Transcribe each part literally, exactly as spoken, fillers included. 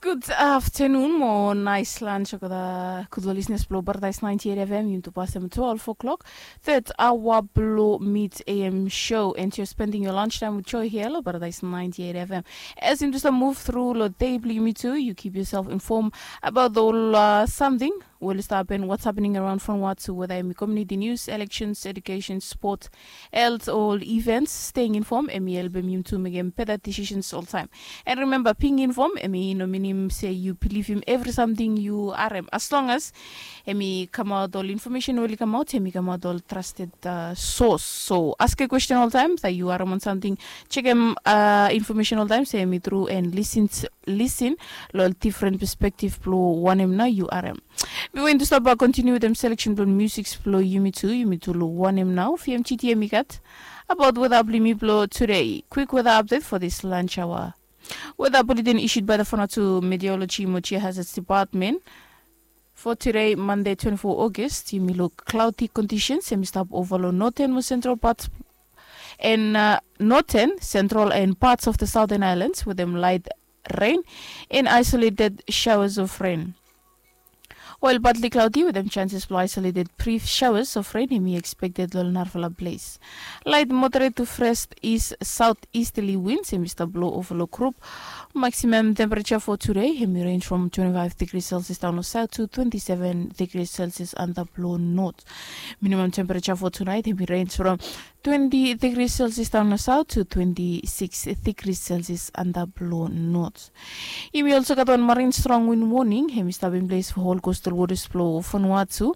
Good afternoon, more nice lunch. Kada kudwa listeners blow Paradise ninety-eight F M into past them twelve o'clock. Third hour blow meet A M show, and you're spending your lunchtime with Joy here, Paradise ninety-eight F M. As you just move through lo day me too, you keep yourself informed about the uh, something. Will start and what's happening around from what to whether in community news, elections, education, sport, health, all events. Staying informed, Emi Elbemium to make better decisions all time. And remember, being informed, Emi no minim say you believe him every something you are. As long as Emi come out all information will come out, Emi come out all trusted uh, source. So ask a question all time that you are on something. Check him uh, information all time. Say Emi through and listen listen. Lol different perspective. Blow one him now you are. We're going to stop by continue with them selection from music flow Yumi two, Yumi two one him now. F M T T Mikat about weather blimi blow today. Quick weather update for this lunch hour. Weather bulletin issued by the Fonatu Meteorology Mochi Hazards Department. For today, Monday twenty-fourth August, Yumi look cloudy conditions, semi-stop overload northern central parts and uh, northern, central and parts of the southern islands with them light rain and isolated showers of rain. While partly cloudy with them chances for isolated brief showers of rain in the expected Lolnarvala place. Light moderate to fresh east southeasterly winds in Mister blow over low group. Maximum temperature for today may range from twenty-five degrees Celsius down the south to twenty-seven degrees Celsius under blow north. Minimum temperature for tonight may range from twenty degrees Celsius down the south to twenty-six degrees Celsius under blow north. You may also get on marine strong wind warning. He may stop in place for whole coastal waters flow of Vanuatu.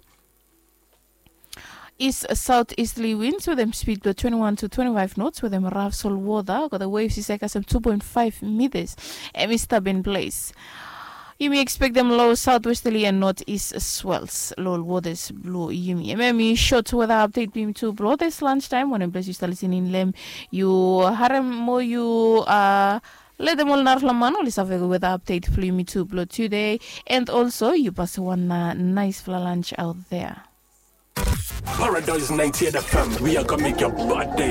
East southeasterly winds with them speed to twenty-one to twenty-five knots with them rough soul water. Got the waves is like some two point five meters. And we stop in place. You may expect them low southwesterly and northeast swells. Low waters blow Yumi. M M E short weather update beam to blow this lunchtime when in place you start listening in Lem. You harem mo you uh let them all narflamano let's have a weather update for Yumi to blow today. And also you pass one uh, nice fla lunch out there. Paradise ninety-eight F M, we are gonna make your birthday.